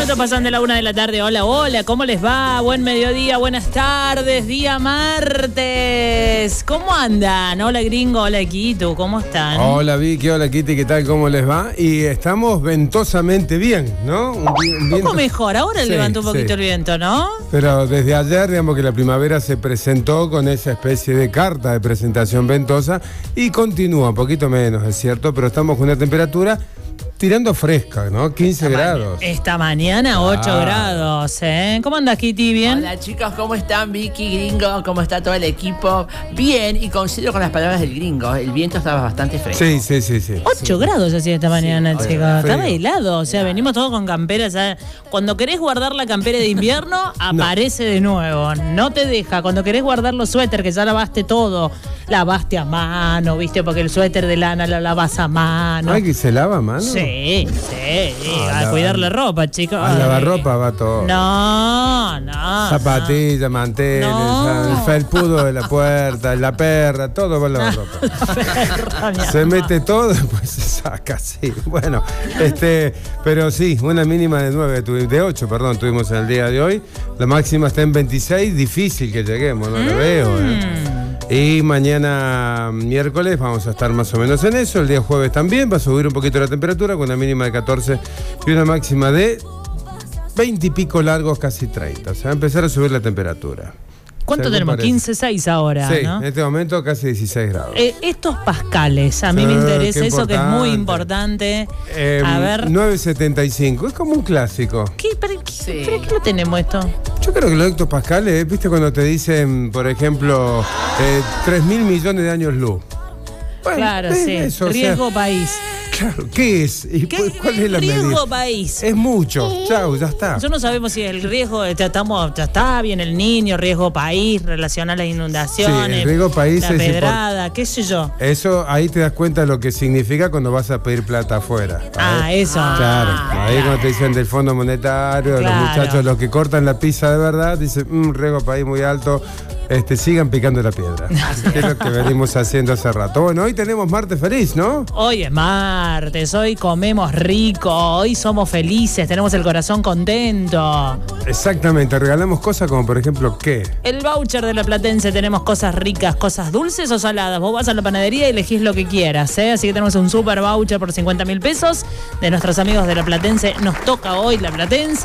minutos pasan de la 1 de la tarde. Hola, hola, ¿cómo les va? Buen mediodía, buenas tardes, día martes. ¿Cómo andan? Hola, gringo, hola, Quito, ¿cómo están? Hola, Vicky, hola, Kitty, ¿qué tal? ¿Cómo les va? Y estamos ventosamente bien, ¿no? Un poco mejor, ahora levantó un poquito el viento, ¿no? Pero desde ayer, digamos que la primavera se presentó con esa especie de carta de presentación ventosa y continúa, un poquito menos, es cierto, pero estamos con una temperatura tirando fresca, ¿no? 15 grados. Esta mañana 8 grados, ¿eh? ¿Cómo andas, Kitty? ¿Bien? Hola, chicos, ¿cómo están? Vicky, gringo, ¿cómo está todo el equipo? Bien, y coincido con las palabras del gringo. El viento estaba bastante fresco. Sí. 8 grados hacía esta mañana, sí, chicos. frío. Estaba helado, o sea, venimos todos con camperas. ¿Sabes? Cuando querés guardar la campera de invierno, aparece de nuevo. No te deja. Cuando querés guardar los suéteres, que ya lavaste todo, lavaste a mano, ¿viste? Porque el suéter de lana lo lavas a mano. ¿Ay, que se lava a mano? Sí. A cuidar la ropa, chicos. A lavarropa va todo. No. Zapatilla, manteles, el felpudo de la puerta, la perra, todo va a lavarropa. Se mete todo, después se saca, sí. Bueno, pero sí, una mínima de 8, tuvimos en el día de hoy. La máxima está en 26, difícil que lleguemos, no lo veo, Y mañana miércoles vamos a estar más o menos en eso. El día jueves también va a subir un poquito la temperatura con una mínima de 14 y una máxima de 20 y pico largos, casi 30. O sea, va a empezar a subir la temperatura. ¿Cuánto tenemos? 15,6 ahora, sí, ¿no? en este momento casi 16 grados. Estos pascales, a mí me interesa eso, que es muy importante. A ver. 9,75, es como un clásico. ¿Pero qué lo tenemos esto? Yo creo que los hectopascales, ¿viste cuando te dicen, por ejemplo, 3.000 millones de años luz? Bueno, claro, sí. Eso, riesgo país. Claro, ¿qué es? ¿Y cuál es la medida? Riesgo país. Es mucho. Chau, ya está. Yo no sabemos si el riesgo, ya está bien el niño, riesgo país, relacionado a las inundaciones, sí, el riesgo país la es pedrada, qué sé yo. Eso, ahí te das cuenta de lo que significa cuando vas a pedir plata afuera. Eso. Claro, ahí cuando te dicen del Fondo Monetario, claro. Los muchachos, los que cortan la pizza de verdad, dicen, riesgo país muy alto, sigan picando la piedra. Que es lo que venimos haciendo hace rato. Bueno, hoy tenemos martes feliz, ¿no? Hoy es martes, hoy comemos rico, hoy somos felices, tenemos el corazón contento. Exactamente, regalamos cosas como por ejemplo, ¿qué? El voucher de La Platense, tenemos cosas ricas, cosas dulces o saladas. Vos vas a la panadería y elegís lo que quieras, ¿eh? Así que tenemos un super voucher por 50.000 pesos de nuestros amigos de La Platense. Nos toca hoy La Platense.